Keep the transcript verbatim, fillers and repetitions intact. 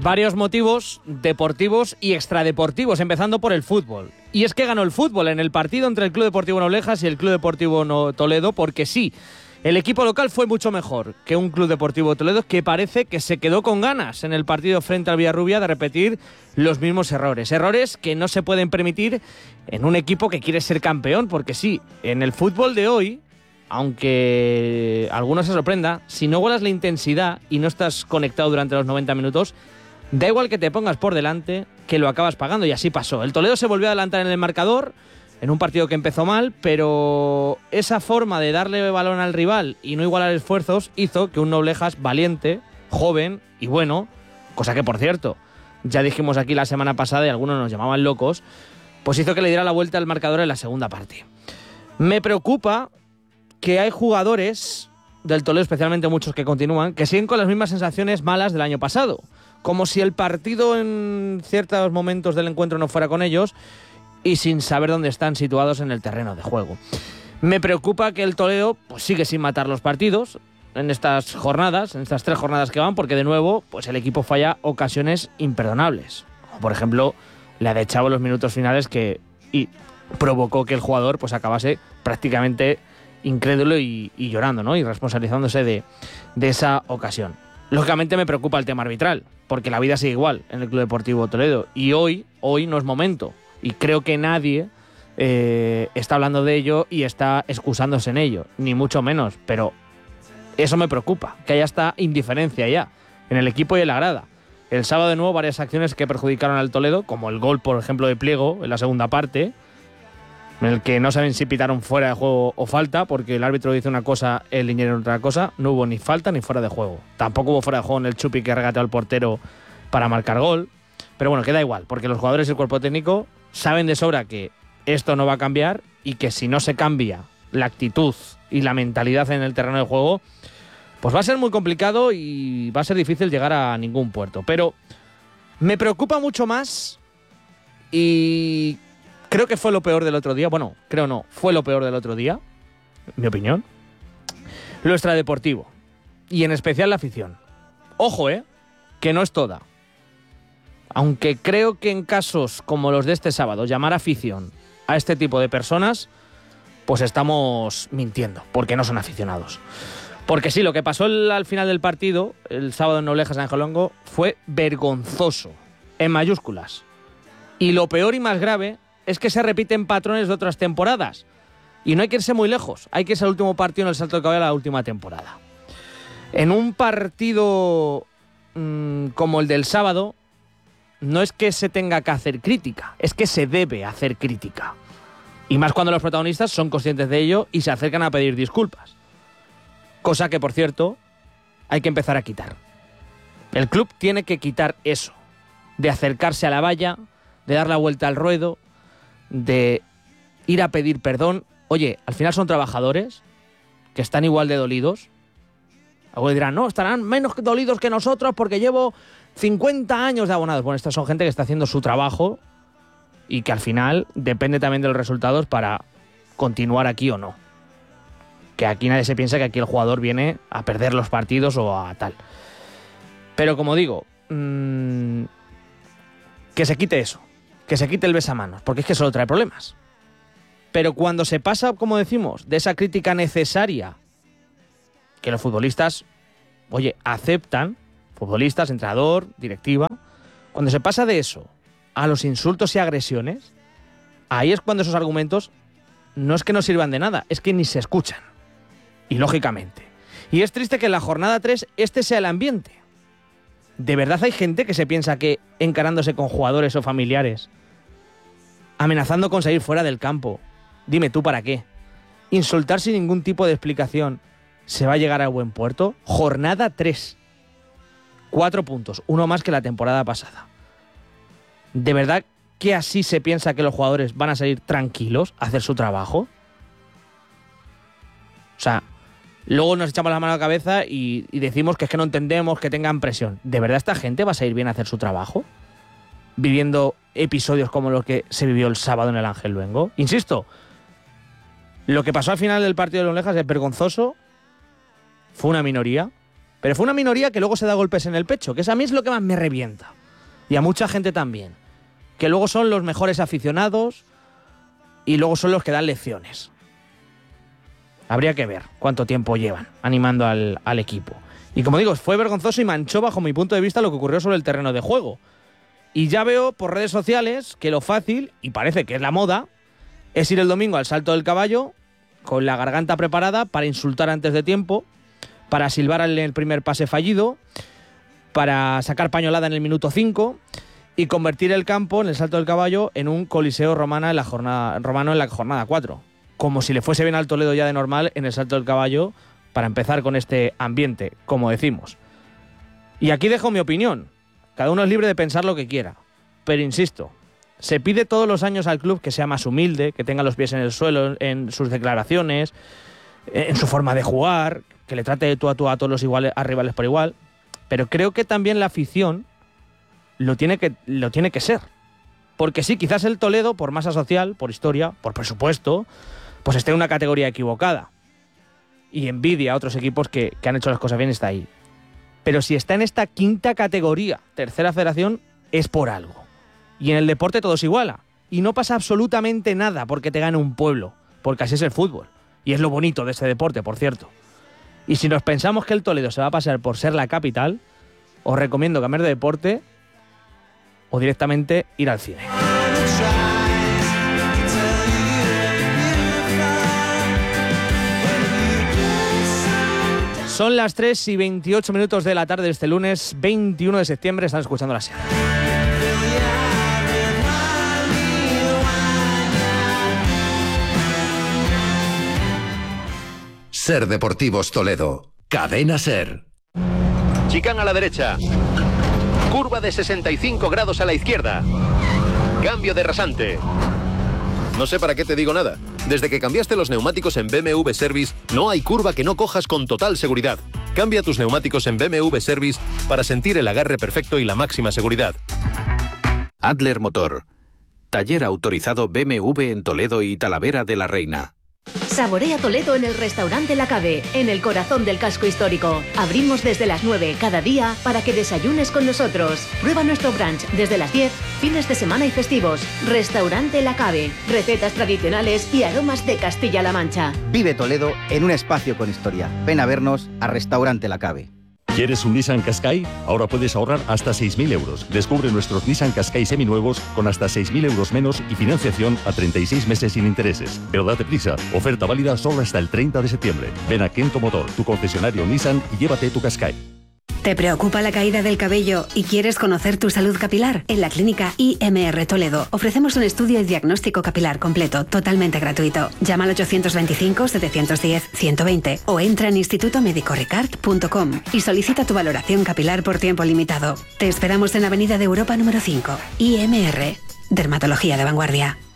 varios motivos deportivos y extradeportivos, empezando por el fútbol. Y es que ganó el fútbol en el partido entre el Club Deportivo Noblejas y el Club Deportivo no Toledo, porque sí, el equipo local fue mucho mejor que un Club Deportivo Toledo que parece que se quedó con ganas en el partido frente al Villarrubia de repetir los mismos errores. Errores que no se pueden permitir en un equipo que quiere ser campeón, porque sí, en el fútbol de hoy, aunque a algunos se sorprenda, si no igualas la intensidad y no estás conectado durante los noventa minutos, da igual que te pongas por delante, que lo acabas pagando, y así pasó. El Toledo se volvió a adelantar en el marcador, en un partido que empezó mal, pero esa forma de darle balón al rival y no igualar esfuerzos hizo que un Noblejas valiente, joven y bueno, cosa que por cierto, ya dijimos aquí la semana pasada y algunos nos llamaban locos, pues hizo que le diera la vuelta al marcador en la segunda parte. Me preocupa que hay jugadores del Toledo, especialmente muchos que continúan, que siguen con las mismas sensaciones malas del año pasado, como si el partido en ciertos momentos del encuentro no fuera con ellos y sin saber dónde están situados en el terreno de juego. Me preocupa que el Toledo pues, sigue sin matar los partidos en estas jornadas, en estas tres jornadas que van, porque de nuevo pues, el equipo falla ocasiones imperdonables, como por ejemplo la de Chavo en los minutos finales, que y provocó que el jugador pues, acabase prácticamente incrédulo y, y llorando, ¿no? Y responsabilizándose de, de esa ocasión. Lógicamente me preocupa el tema arbitral, porque la vida sigue igual en el Club Deportivo Toledo y hoy, hoy no es momento, y creo que nadie eh, está hablando de ello y está excusándose en ello, ni mucho menos, pero eso me preocupa, que haya esta indiferencia ya en el equipo y en la grada. El sábado de nuevo varias acciones que perjudicaron al Toledo, como el gol por ejemplo de Pliego en la segunda parte, en el que no saben si pitaron fuera de juego o falta, porque el árbitro dice una cosa, el liniero otra cosa. No hubo ni falta ni fuera de juego. Tampoco hubo fuera de juego en el Chupi que regateó al portero para marcar gol. Pero bueno, queda igual, porque los jugadores y el cuerpo técnico saben de sobra que esto no va a cambiar y que si no se cambia la actitud y la mentalidad en el terreno de juego, pues va a ser muy complicado y va a ser difícil llegar a ningún puerto. Pero me preocupa mucho más y creo que fue lo peor del otro día. Bueno, creo no, fue lo peor del otro día, en mi opinión. Lo extradeportivo. Y en especial la afición. Ojo, ¿eh? Que no es toda. Aunque creo que en casos como los de este sábado, llamar afición a este tipo de personas, pues estamos mintiendo, porque no son aficionados. Porque sí, lo que pasó el, al final del partido, el sábado en Noblejas San Angelongo, fue vergonzoso, en mayúsculas. Y lo peor y más grave es que se repiten patrones de otras temporadas. Y no hay que irse muy lejos. Hay que irse al último partido en el Salto de Caballo de la última temporada. En un partido mmm, como el del sábado, no es que se tenga que hacer crítica, es que se debe hacer crítica. Y más cuando los protagonistas son conscientes de ello y se acercan a pedir disculpas. Cosa que, por cierto, hay que empezar a quitar. El club tiene que quitar eso. De acercarse a la valla, de dar la vuelta al ruedo, de ir a pedir perdón. Oye, al final son trabajadores que están igual de dolidos. Algunos dirán, no, estarán menos dolidos que nosotros porque llevo cincuenta años de abonados. Bueno, estas son gente que está haciendo su trabajo y que al final depende también de los resultados para continuar aquí o no. Que aquí nadie se piensa que aquí el jugador viene a perder los partidos o a tal. Pero como digo, mmm, que se quite eso. Que se quite el besamanos, porque es que solo trae problemas. Pero cuando se pasa, como decimos, de esa crítica necesaria que los futbolistas, oye, aceptan, futbolistas, entrenador, directiva, cuando se pasa de eso a los insultos y agresiones, ahí es cuando esos argumentos no es que no sirvan de nada, es que ni se escuchan. Y lógicamente. Y es triste que en la jornada tres este sea el ambiente. ¿De verdad hay gente que se piensa que encarándose con jugadores o familiares, amenazando con salir fuera del campo, dime tú para qué, insultar sin ningún tipo de explicación, se va a llegar a buen puerto? Jornada tres. Cuatro puntos, uno más que la temporada pasada. ¿De verdad que así se piensa que los jugadores van a salir tranquilos a hacer su trabajo? O sea, luego nos echamos la mano a la cabeza y, y decimos que es que no entendemos que tengan presión. ¿De verdad esta gente va a salir bien a hacer su trabajo? Viviendo episodios como los que se vivió el sábado en el Ángel Luengo. Insisto, lo que pasó al final del partido de Noblejas es vergonzoso. Fue una minoría. Pero fue una minoría que luego se da golpes en el pecho, que eso a mí es lo que más me revienta. y a mucha gente también, que luego son los mejores aficionados y luego son los que dan lecciones. Habría que ver cuánto tiempo llevan animando al, al equipo. Y como digo, fue vergonzoso y manchó bajo mi punto de vista lo que ocurrió sobre el terreno de juego. Y ya veo por redes sociales que lo fácil, y parece que es la moda, es ir el domingo al Salto del Caballo con la garganta preparada para insultar antes de tiempo, para silbar en el primer pase fallido, para sacar pañolada en el minuto cinco y convertir el campo en el Salto del Caballo en un coliseo romana en la jornada, romano en la jornada cuatro. Como si le fuese bien al Toledo ya de normal en el Salto del Caballo para empezar con este ambiente, como decimos. Y aquí dejo mi opinión. Cada uno es libre de pensar lo que quiera. Pero insisto, se pide todos los años al club que sea más humilde, que tenga los pies en el suelo en sus declaraciones, en su forma de jugar, que le trate de tú a tú a todos los iguales, a rivales por igual. Pero creo que también la afición lo tiene que, lo tiene que ser. Porque sí, quizás el Toledo, por masa social, por historia, por presupuesto, pues esté en una categoría equivocada. Y envidia a otros equipos que, que han hecho las cosas bien, está ahí. Pero si está en esta quinta categoría, tercera federación, es por algo. Y en el deporte todo se iguala. Y no pasa absolutamente nada porque te gane un pueblo. Porque así es el fútbol. Y es lo bonito de este deporte, por cierto. Y si nos pensamos que el Toledo se va a pasar por ser la capital, os recomiendo cambiar de deporte o directamente ir al cine. Son las tres y veintiocho minutos de la tarde de este lunes veintiuno de septiembre. Están escuchando la SER. SER Deportivos Toledo. Cadena SER. Chicán a la derecha. Curva de sesenta y cinco grados a la izquierda. Cambio de rasante. No sé para qué te digo nada. Desde que cambiaste los neumáticos en B M W Service, no hay curva que no cojas con total seguridad. Cambia tus neumáticos en B M W Service para sentir el agarre perfecto y la máxima seguridad. Adler Motor. Taller autorizado B M W en Toledo y Talavera de la Reina. Saborea Toledo en el restaurante La Cave, en el corazón del casco histórico. Abrimos desde las nueve cada día para que desayunes con nosotros. Prueba nuestro brunch desde las diez, fines de semana y festivos. Restaurante La Cave, recetas tradicionales y aromas de Castilla-La Mancha. Vive Toledo en un espacio con historia. Ven a vernos a Restaurante La Cave. ¿Quieres un Nissan Qashqai? Ahora puedes ahorrar hasta seis mil euros. Descubre nuestros Nissan Qashqai seminuevos con hasta seis mil euros menos y financiación a treinta y seis meses sin intereses. Pero date prisa, oferta válida solo hasta el treinta de septiembre. Ven a Kento Motor, tu concesionario Nissan, y llévate tu Qashqai. ¿Te preocupa la caída del cabello y quieres conocer tu salud capilar? En la clínica I M R Toledo ofrecemos un estudio y diagnóstico capilar completo, totalmente gratuito. Llama al ochocientos veinticinco, setecientos diez, ciento veinte o entra en instituto médico ricard punto com y solicita tu valoración capilar por tiempo limitado. Te esperamos en Avenida de Europa número cinco. I M R, Dermatología de vanguardia.